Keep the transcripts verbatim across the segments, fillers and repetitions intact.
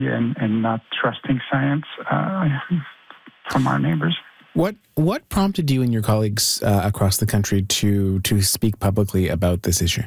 and, and not trusting science uh, from our neighbors. What what prompted you and your colleagues uh, across the country to to speak publicly about this issue?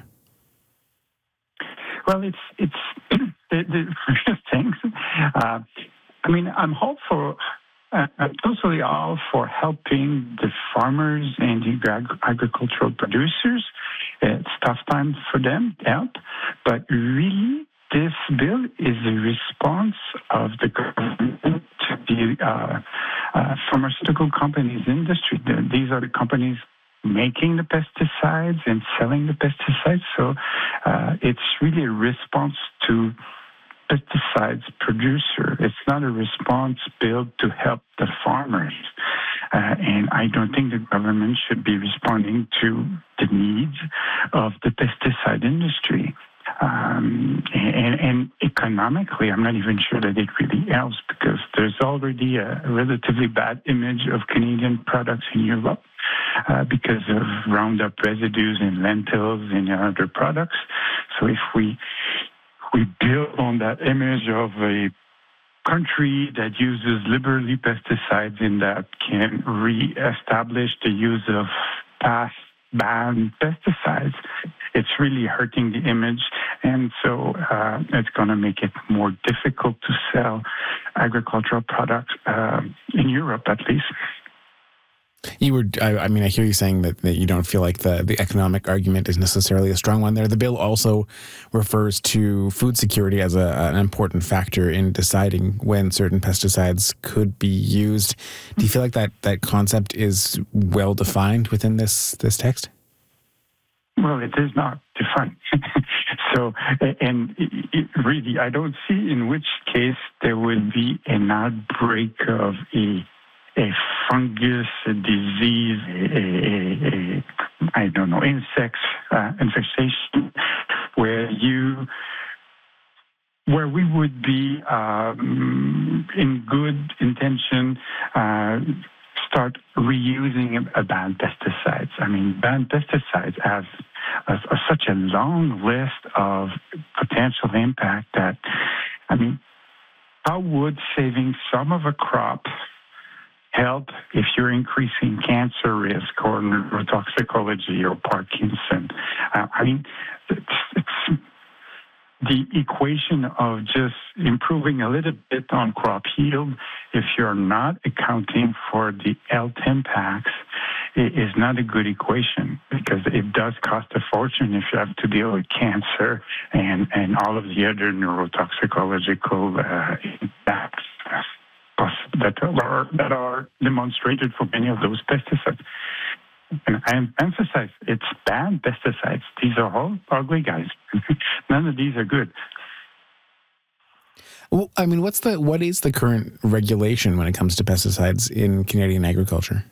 Well, it's it's the, the first things. Uh, I mean, I'm hopeful. Uh, I'm totally all for helping the farmers and the ag- agricultural producers. It's tough times for them to help, but really, this bill is a response of the government to the uh, uh, pharmaceutical companies industry. The, these are the companies making the pesticides and selling the pesticides. So uh, it's really a response to pesticides producer. It's not a response bill to help the farmers. Uh, and I don't think the government should be responding to the needs of the pesticide industry. Um, and, and economically, I'm not even sure that it really helps because there's already a relatively bad image of Canadian products in Europe uh, because of Roundup residues in lentils and other products. So if we we build on that image of a country that uses liberally pesticides and that can re-establish the use of past banned pesticides, it's really hurting the image, and so uh, it's going to make it more difficult to sell agricultural products uh, in Europe, at least. You were, I, I mean, I hear you saying that, that you don't feel like the, the economic argument is necessarily a strong one there. The bill also refers to food security as a, an important factor in deciding when certain pesticides could be used. Do you feel like that, that concept is well defined within this, this text? Well, it is not defined. so, and it, it really, I don't see in which case there would be an outbreak of a a fungus, a disease, a, a, a I don't know, insects, uh, infestation, where you, where we would be um, in good intention, uh, start reusing a, a banned pesticides. I mean, banned pesticides have a, a, such a long list of potential impact that, I mean, how would saving some of a crop help if you're increasing cancer risk or neurotoxicology or Parkinson? Uh, I mean, it's, it's the equation of just improving a little bit on crop yield, if you're not accounting for the health impacts, it is not a good equation because it does cost a fortune if you have to deal with cancer and, and all of the other neurotoxicological uh, impacts that are that are demonstrated for many of those pesticides. And I emphasize, it's banned pesticides. These are all ugly guys. None of these are good. Well, I mean, what's the what is the current regulation when it comes to pesticides in Canadian agriculture?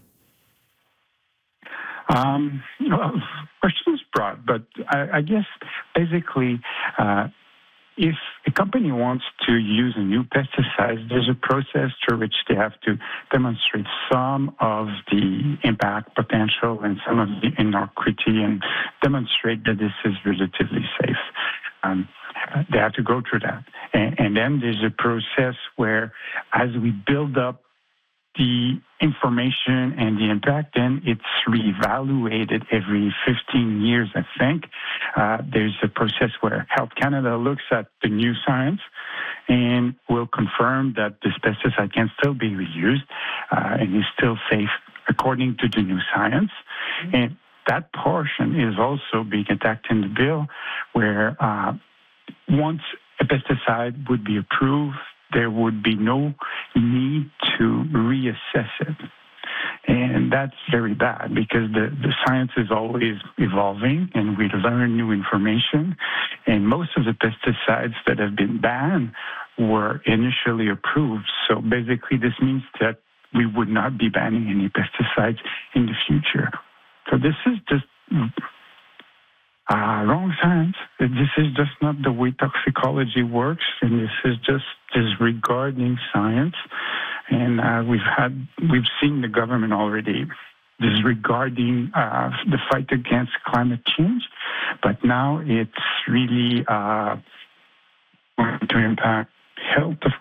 Um, well, question is broad, but I, I guess basically. Uh, If a company wants to use a new pesticide, there's a process through which they have to demonstrate some of the impact potential and some of the inocuity and demonstrate that this is relatively safe. Um, they have to go through that. And, and then there's a process where as we build up the information and the impact, then it's reevaluated every fifteen years, I think. Uh, there's a process where Health Canada looks at the new science and will confirm that this pesticide can still be reused uh, and is still safe according to the new science. Mm-hmm. And that portion is also being attacked in the bill where uh, once a pesticide would be approved, there would be no need to reassess it. And that's very bad because the, the science is always evolving and we learn new information. And most of the pesticides that have been banned were initially approved. So basically this means that we would not be banning any pesticides in the future. So this is just Uh, wrong science. This is just not the way toxicology works, and this is just disregarding science. And uh, we've had, we've seen the government already disregarding uh, the fight against climate change, but now it's really uh, going to impact health of